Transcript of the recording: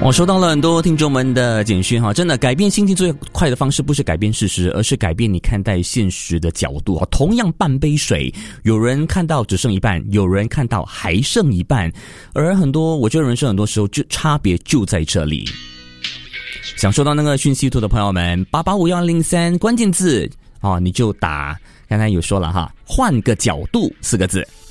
我收到了很多听众们的简讯哈，真的改变心情最快的方式不是改变事实，而是改变你看待现实的角度。同样半杯水，有人看到只剩一半，有人看到还剩一半，而我觉得人生很多时候就差别就在这里。想收到那个讯息图的朋友们，885103关键字你就打，刚才有说了哈，换个角度4个字。